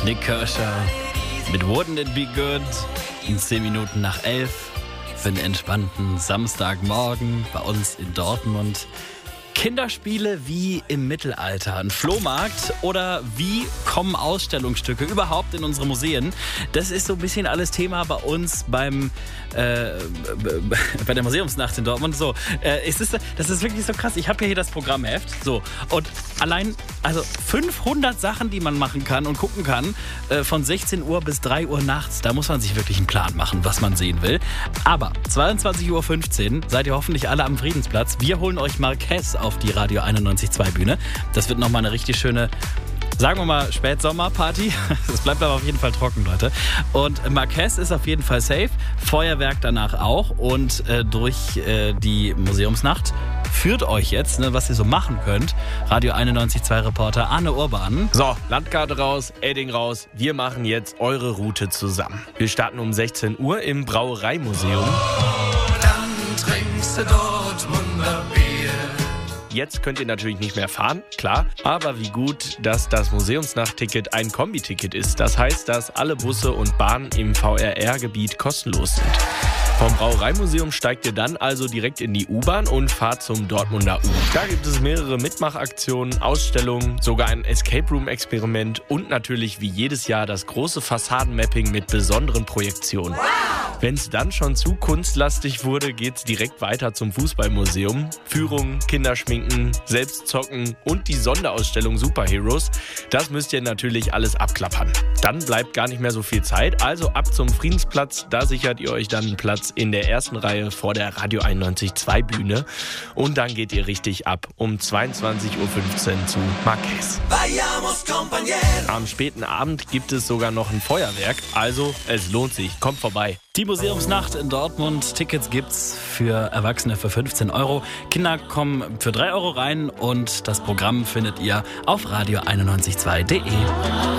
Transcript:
Nick Kershaw mit Wouldn't It Be Good in 10 Minuten nach 11 für einen entspannten Samstagmorgen bei uns in Dortmund. Kinderspiele wie im Mittelalter, ein Flohmarkt oder wie kommen Ausstellungsstücke überhaupt in unsere Museen? Das ist so ein bisschen alles Thema bei uns bei der Museumsnacht in Dortmund. So, das ist wirklich so krass. Ich habe ja hier das Programmheft. So, und allein 500 Sachen, die man machen kann und gucken kann, von 16 Uhr bis 3 Uhr nachts. Da muss man sich wirklich einen Plan machen, was man sehen will. Aber 22.15 Uhr seid ihr hoffentlich alle am Friedensplatz. Wir holen euch Marquez auf die Radio 91.2 Bühne. Das wird nochmal eine richtig schöne, sagen wir mal, Spätsommerparty. Es bleibt aber auf jeden Fall trocken, Leute. Und Marquez ist auf jeden Fall safe. Feuerwerk danach auch. Und durch die Museumsnacht führt euch jetzt, was ihr so machen könnt. Radio 91.2 Reporter Arne Urban. So, Landkarte raus, Edding raus. Wir machen jetzt eure Route zusammen. Wir starten um 16 Uhr im Brauereimuseum. Dann trinkst du Dortmunder Bier. Jetzt könnt ihr natürlich nicht mehr fahren, klar. Aber wie gut, dass das Museumsnachtticket ein Kombiticket ist. Das heißt, dass alle Busse und Bahnen im VRR-Gebiet kostenlos sind. Vom Brauereimuseum steigt ihr dann also direkt in die U-Bahn und fahrt zum Dortmunder U. Da gibt es mehrere Mitmachaktionen, Ausstellungen, sogar ein Escape-Room-Experiment und natürlich wie jedes Jahr das große Fassadenmapping mit besonderen Projektionen. Wenn es dann schon zu kunstlastig wurde, geht's direkt weiter zum Fußballmuseum. Führung, Kinderschminken, Selbstzocken und die Sonderausstellung Superheroes. Das müsst ihr natürlich alles abklappern. Dann bleibt gar nicht mehr so viel Zeit, also ab zum Friedensplatz. Da sichert ihr euch dann einen Platz in der ersten Reihe vor der Radio 91.2 Bühne. Und dann geht ihr richtig ab um 22.15 Uhr zu Marquez. Am späten Abend gibt es sogar noch ein Feuerwerk. Also, es lohnt sich. Kommt vorbei. Die Museumsnacht in Dortmund. Tickets gibt's für Erwachsene für 15 Euro. Kinder kommen für 3 Euro rein und das Programm findet ihr auf radio912.de.